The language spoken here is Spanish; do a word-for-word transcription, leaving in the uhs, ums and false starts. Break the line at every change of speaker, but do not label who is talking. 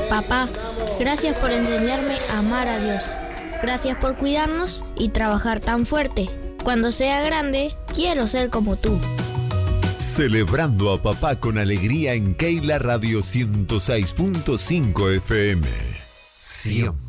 Papá, gracias por enseñarme a amar a Dios. Gracias por cuidarnos y trabajar tan fuerte. Cuando sea grande, quiero ser como tú.
Celebrando a papá con alegría en Keila Radio ciento seis punto cinco F M. Siempre.